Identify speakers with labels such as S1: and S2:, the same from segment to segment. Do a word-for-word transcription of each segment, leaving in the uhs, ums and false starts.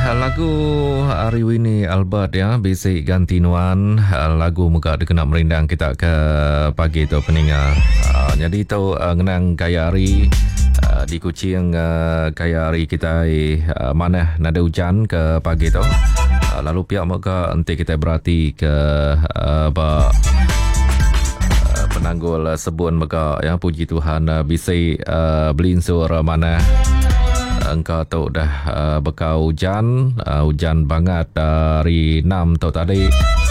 S1: lagu hari ini Albert ya, Bisik Ganti Nuan. Lagu muka dia kena merindang kita ke pagi tu peninga. Uh, jadi tu uh, ngenang kaya hari uh, di Kuching uh, kaya hari kita uh, mana nada hujan ke pagi tu. Uh, lalu pihak muka nanti kita berarti ke uh, ba, uh, penanggul sebun muka ya, puji Tuhan uh, bisik uh, belinsur mana. Engkau tu dah uh, bekau hujan, uh, hujan banget dari enam tu tadi.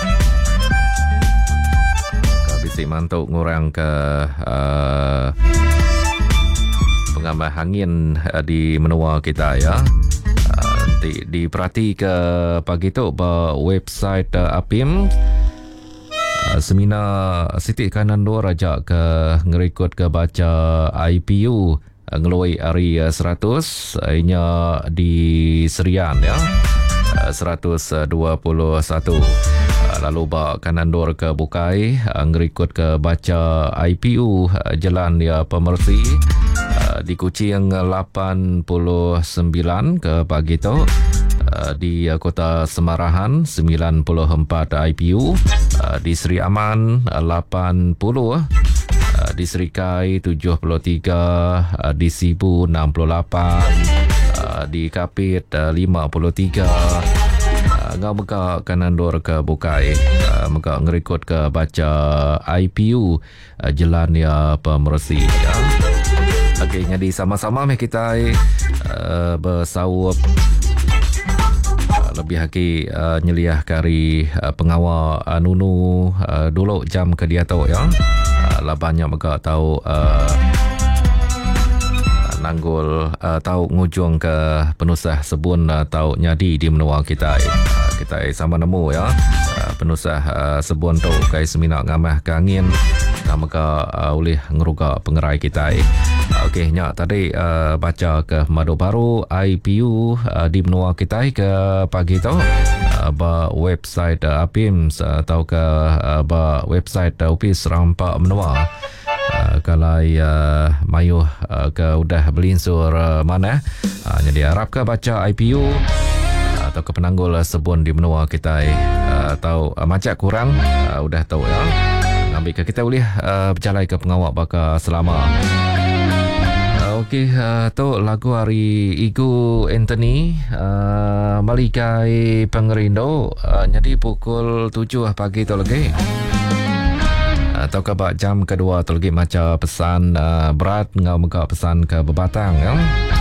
S1: Kau bisik mantuk ngurang ke uh, pengambil angin uh, di menua kita ya. Uh, di, diperhati ke pagi tu ba website uh, A P I M. Uh, seminar Siti Kanan dua raja ke ngerikut ke baca I P U ngeluai hari seratus ianya di Serian ya, seratus dua puluh satu. Lalu bak kanan dor ke Bukai ngerikut ke baca I P U Jalan ya Pemersi di Kuching lapan puluh sembilan ke pagi tu. Di Kota Semarahan sembilan puluh empat I P U, di Seri Aman lapan puluh, di Serikai tujuh puluh tiga, di Sibu enam puluh lapan, di Kapit lima puluh tiga. Ngau muka kanan dor ke Bukai, muka ngerikut ke baca I P U Jalan ya Pemersi ya. Okey, jadi sama-sama meh kita uh, bersawap lebih haki uh, nyeliah kari uh, pengawal uh, Nunu uh, dulu jam ke dia tahu ya. Uh, lah banyak mereka tahu uh, nanggul uh, tahu ngujung ke penusah sebun uh, tahu nyadi di menua kita. Uh, kita sama nemu ya. Uh, penusah uh, sebun tu kai seminak ngamah ke angin nah mereka uh, boleh ngeruga pengerai kita. Okey, nyak tadi uh, baca ke Madu Baru I P U uh, di menua kita ke pagi tu uh, ba website uh, A P I M atau ke uh, ba website uh, Upis Rampak Menua. Uh, kalau uh, mayu uh, ke udah belinsur uh, mana uh, jadi harap ke baca I P U uh, atau ke penanggul uh, sebun di menua kita uh, atau uh, macam kurang uh, udah tahu ya. Ambil ke kita boleh uh, berjalan ke pengawal bakal selama. Uh, Okey, uh, tu lagu hari Igu Anthony uh, Malikai Pengerindo uh, jadi pukul tujuh pagi tu lagi. Atau uh, ke jam kedua tu lagi macam pesan uh, berat ngau muka pesan ke Bebatang ya.